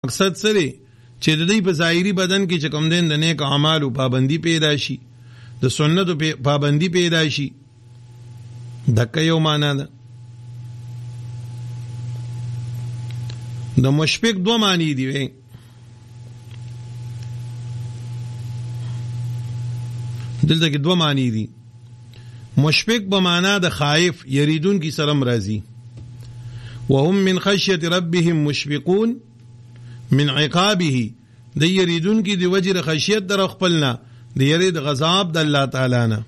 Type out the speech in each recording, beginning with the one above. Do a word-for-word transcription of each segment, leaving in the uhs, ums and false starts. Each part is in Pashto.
مقصد سره چې د دې په ظاهري بدن کې چې کوم دین د نیک اعمالو پابندي پیدا شي، د سنتو پابندي پیدا شي. دکه یو معنا ده. د مشفق دو معنی دی وی. دلته کې دو معنی دي. مشفق به معنا د خائف یریدون کی سلام راضی، وهم من خشیت ربهم مشفقون من عقابه، د یریدون کی دی وجر خشیت در خپلنا، د یرید غضب د الله تعالی نه.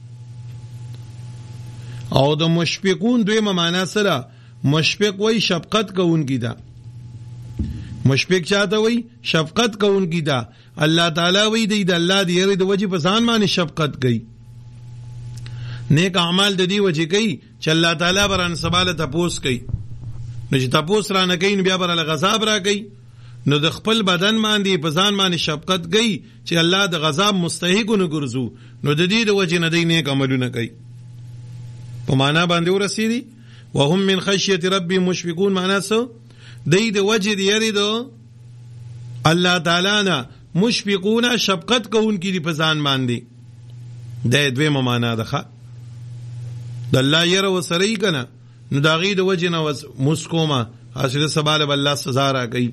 او د مشفقون دویمه معنا سره مشفق وای شفقت کوونکی دا. مشفق چاته وای شفقت کوونکی دا. الله تعالی وای دی د الله د یرید وجه په ځان باندې شفقت کوي. نیک اعمال د دې وجه کوي چې الله تعالی بران سباله تپوس کوي. نو چې تپوس را نه کوي بیا برال غضب را کوي. نو د خپل بدن باندې په ځان باندې شفقت کوي چې الله د غضب مستحق نه ګرځو. نو د دې د وجه نه دی نیک عملونه کوي. په معنا باندې ورسېدي. وهم من خشیت ربی مشفقون معنا څه؟ دی د وجه د یرید الله تعالی نه مشفقون شفقت کوونکي دي په ځان باندې. د دویمه معنا ده. د الله یره وسره یې کنه نو د هغې د وجې نه مسکومه حاصل سباله به الله سزا را کوي.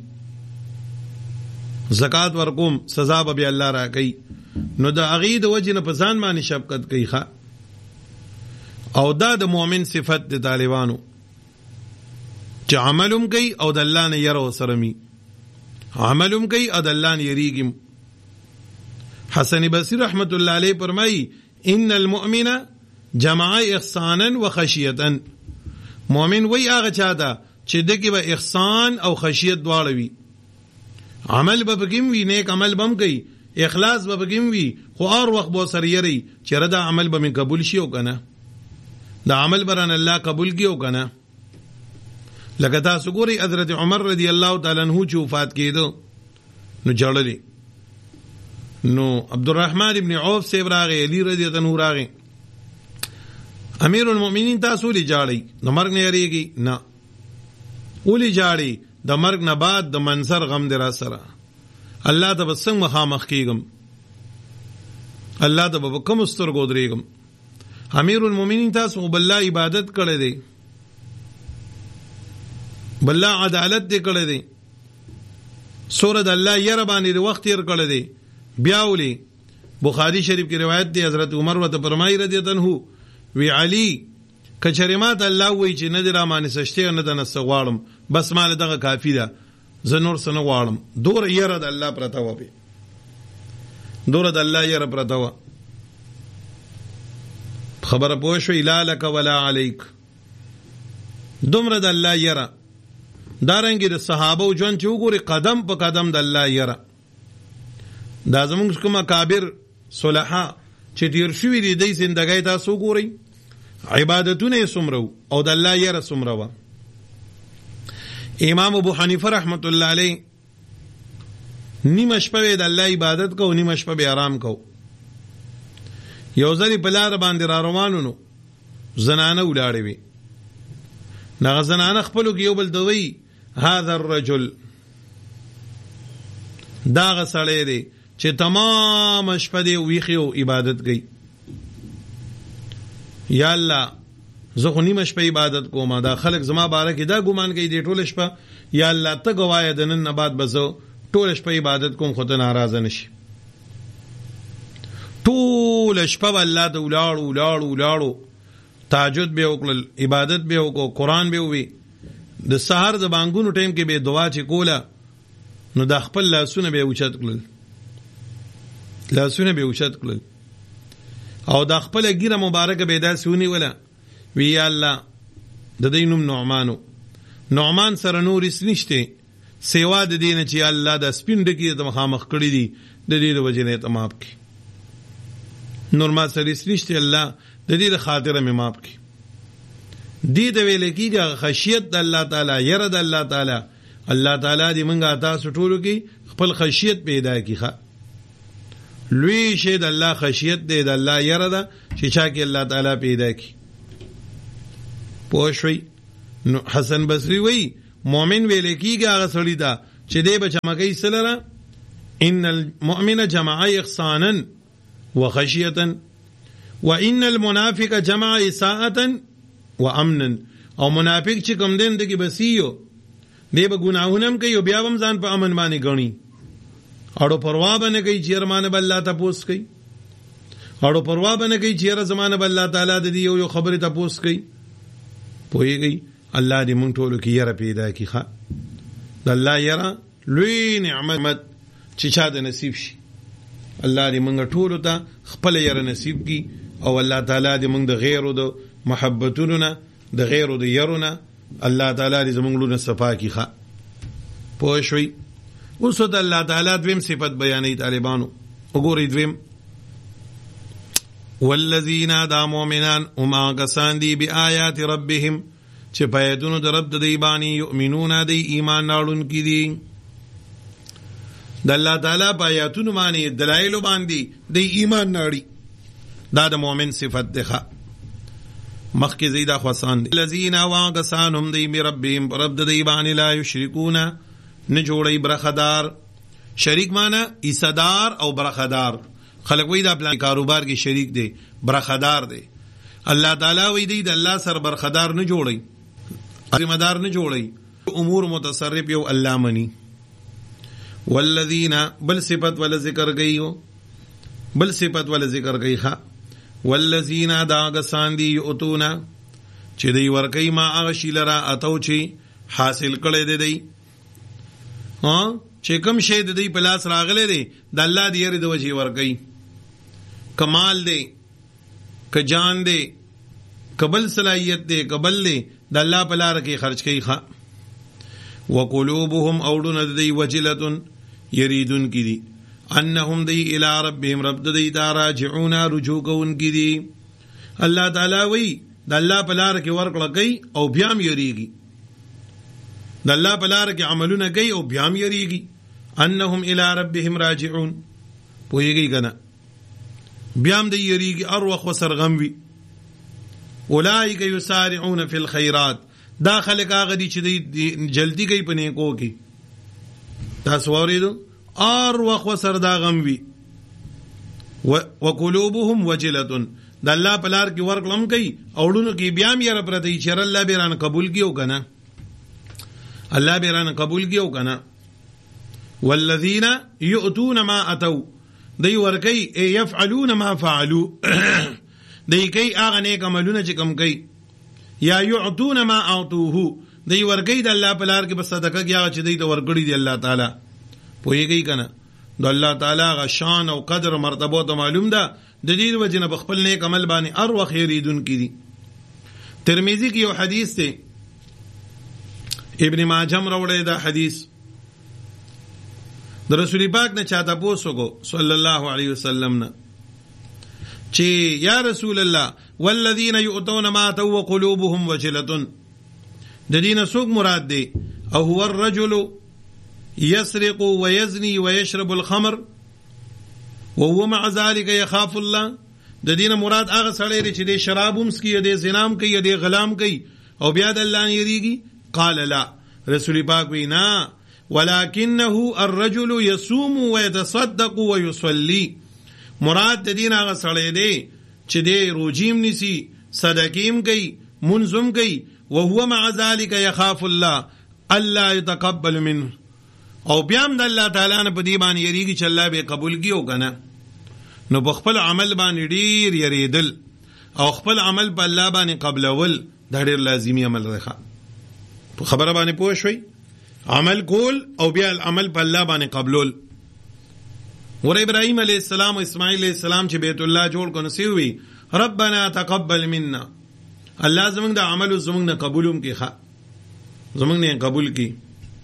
زکات ورکوم سزا به بیا الله را کوي. نو د هغې د وجې نه په ځان باندې شفقت کوي. ښه او دا د مؤمن صفت د طالبانو چې عمل هم کوي او د الله نه یره ورسره وي. عمل هم کوي او د الله نه یریږي. حسن بصری رحمت الله علیه فرمایي ان المؤمن جمع احسانا و خشیتا. مؤمن وی هغه چا ده چې دغه به احسان او خشیت دواړه وي. عمل به بګم وي، نیک عمل بم کوي، اخلاص به بګم وي، خو هر وخت به سره یری چې ردا عمل به من قبول شي او کنه دا عمل بران الله قبول کی او کنه. لکه تاسو ګورئ حضرت عمر رضی الله تعالی عنہ چې وفات کېدو نو جړلې نو عبدالرحمن ابن عوف سے راغی، علی رضی الله عنه راغی. امیر المؤمنین تاسو لې جاړي د مرګ نه یریږي نه، ولې جاړي د مرګ نه بعد د منظر غم در سره الله ته بسنګ مخامخ کیږم، الله ته به کوم سترګو درېږم. امیر المؤمنین تاسو بالله عبادت کړی دی، بالله عدالت دې کړی دی، سورۃ الله یره باندې وخت تیر کړی دی. بیا ولې بخاری شریف کی روایت دی حضرت عمر وته فرمایي رضی الله عنه وی علی کچریمات الله وی چې نه درا مانه سشته نه د نسغواړم بس مال دغه کافی ده زه نور څه نه غواړم. دور یره د الله پرته و به دور د الله یره پرته و. خبره پوه شو الا لک ولا علیک. دومره د الله یره دارنګي د صحابه او جون چې وګوري قدم په قدم د الله یره. دا زمونږ کومه کابر صلحا چې تیر شوي دي د زندګۍ تاسو ګورئ عبادتونه یې څومره او د الله یره څومره وه. امام ابو حنیفه رحمت الله علیه نیمه شپه د الله عبادت کو، نیمه شپه به آرام کو. یو ځلې په لاره باندې را روانو نو زنانه ولاړې وي. دغه زنانه خپلو کې یو بل ته وایي هذا الرجل، دغه سړی دی چې تمام شپه دی ویښې او عبادت کوي. یا الله زه خو نیمه شپه عبادت کوم، دا خلک زما باره کې دا ګمان کوي دی ټوله شپه. یا الله ته ګوایه د نن نه بعد به زه ټوله شپه عبادت کوم خو ته ناراضه نشي. ټوله شپه به الله ته ولاړو ولاړو ولاړو تهجد به وکړل، عبادت به وکړو، قرآن به ووي. د سهار د بانګونو ټایم کې به دعا چې کوله نو د خپل لاسونه به اوچت کړل، لاسونه به اوچت کړل او د خپل ګیره مبارکه به داسې ونیوله وی یا الله د دې نوم نعمانو. نعمان سره نور هېڅ نشته سیوا د دې نه چې الله د سپین ډکي ته مخامخ کړي دي د دې د وجې نه یې ته معاف کړي. نور ما سره هېڅ نشته، الله د دې د خاطره مې معاف کړي. دې ته ویل کېږي خشیت د الله تعالی، یره د الله تعالی. الله تعالی دې موږ تاسو ټولو کې خپل خشیت پیدا کړي. لوی شی د الله خشیت دی، د الله یره ده چې چا کې الله تعالی پیدا کړي. پوه شوئ؟ نو حسن بصری وی مؤمن ویل کېږي هغه سړی ده چې دی به جمع کوي څه لره؟ ان المؤمن جمع احسانا وخشیة وان المنافق جمع اساءة وامنا. او منافق چې کوم دین دغه بسیو دی به ګناهونه هم کوي او بیا هم ځان په امن باندې غني، اړو پروا باندې کوي چې رمانه بل الله تاسو کوي، اړو پروا باندې کوي چې را زمانه بل الله تعالی د یو یو خبره تاسو کوي. پوهیږي الله دې مونږ ټول کې یره پیدا کړي. ښا د الله یره لوی نعمت چې چا د نصیب شي. الله دې مونږ ټول ته خپل یره نصیب کړي او الله تعالی دې مونږ د غیرو د محبتونو نه د غیرو د يرونه الله تعالی دې زمونږ لونه صفا کړي. ښا پوه شوي؟ اوس د الله تعالی دویم صفت بیانې طالبانو وګورئ. دویم والذین دا مؤمنان وما کسان دی بآیات ربهم چې په آیاتونو د رب د دی باندې یؤمنون دی ایمان راوړونکي دي. د الله تعالی په آیاتونو باندې دلایل باندې دی ایمان راوړي. دا د مؤمن صفت ده. مخکې زیدا خاصان دي الذین واغسان هم دی بربهم رب د دی باندې لا یشرکون نه جوړي برخدار. شریک معنی ایصدار او برخدار. خلق وی دا پلان کاروبار کې شریک دی، برخدار دی. الله تعالی وی دی د الله سر برخدار نه جوړي، ذمہ دار نه جوړي. امور متصرف یو الله منی. والذین بل صفت ول ذکر گئیو بل صفت ول ذکر گئی. ښا والذین دا غسان دی یؤتونا چې دی ورکی ما هغه شی لرا اتو چې حاصل کړي دی دی ها چې کوم شی دی په لاس راغله دی د الله دی یری د وجه ورکی. کمال دی، ک جان دی، قبل صلاحیت دی، قبل دی د الله په لار کې خرج کوي. ښا وقلوبهم اودون دی وجلتن یریدون کی دی انهم دی الی ربهم رب دی دا راجعون رجوع کون کی دی. الله تعالی وی د الله په لار کې ورکړه کوي او بیا هم یریږي. د الله په لار کې عملونه کوي او بیا هم یریږي. انهم الی ربهم راجعون. پوهیږي کنه؟ بیا هم دی یریږي اروخ وسرغم وی. اولئک یسارعون فی الخیرات. دا خلق هغه دي چې دی جلدی کوي په نیکو کې. تاسو اوریدو؟ اروخ وسر دا غم وی. وقلوبهم وجلتن. د الله په لار کې ورکړم کوي اوړونو کې بیا هم یې پرته چې الله به رانه قبول کیو کنه، الله به رانه قبول کیو کنه. والذین یؤتون ما اتوا دی ورکی یفعلون ما فعلوا دی کوي هغه نیک عملونه چې کوم کوي. یا یعطون ما اعطوه دی ورکی د الله په لار کې بس صدقه کیا چې دی ته ورګړي دی الله تعالی. پوهیږي کنه؟ د الله تعالی غ شان او قدر مرتبه ته معلوم ده. د دې وجنه بخپل نیک عمل باندې ار وخت یریدون کی دي. ترمذی کې یو حدیث دی، ابن ماجه راوړی دا حدیث د رسول پاک نه چاته پوسوګو صلی الله علیه وسلم نه چې یا رسول الله والذین یؤتون ما اتوا وقلوبهم وجلة. د دین څوک مراد دی؟ او هو الرجل يسرق ويزني ويشرب الخمر وهو مع ذلك يخاف الله. د دین مراد هغه سړی دی چې د شراب هم سکي، د زنام کوي، د غلام کوي او بیا د الله نه یریږي. قال لا. رسول پاک وینا ولكنه الرجل يصوم ويتصدق ويصلي. مراد د دین هغه سړی دی چې د روجیم نسی، صدقیم کوي، منظم کوي. وهو مع ذلك يخاف الله الله يتقبل منه. او بیا هم د الله تعالی نه په دې باندې یریږي چې الله به قبول کړي او کنه. نو په خپل عمل باندې ډیر یریدل او خپل عمل په الله باندې قبلول دا ډیر لازمي عمل دی. په خبره باندې پوه شوي؟ عمل کول او بیا العمل په الله باندې قبلول. ور ابراهيم عليه السلام او اسماعیل عليه السلام چې بیت الله جوړ کړو سی وی ربنا تقبل منا. الله زمونږ د عمل زمونږ نه قبولوم کی ښه زمونږ نه قبول کی.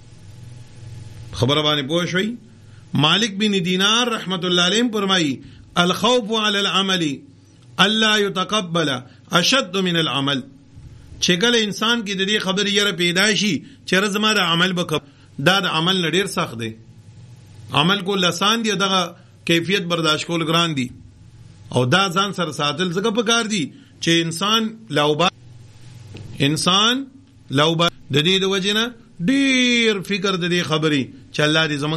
خبر باندې پوه شوي؟ مالک بن دینار رحمت الله علیه فرمایي الخوف على العمل الا يتقبل اشد من العمل. چې کله انسان کې د دې خبرې یره پیدا شي چې رزما د عمل به دا د عمل نه ډیر سخت دی. عمل کول آسان دی، دغه کیفیت برداشت کول ګران دی. او دا ځان سره ساتل څنګه پکار دی چې انسان لوبا انسان لوبا د دې د وجنه ډیر فکر د دې خبرې چې الله دې زموږ